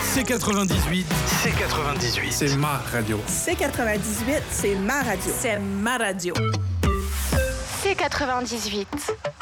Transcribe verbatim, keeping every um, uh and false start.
C'est quatre-vingt-dix-huit. C'est quatre-vingt-dix-huit. C'est ma radio. C'est quatre-vingt-dix-huit, c'est ma radio. C'est ma radio. C'est quatre-vingt-dix-huit.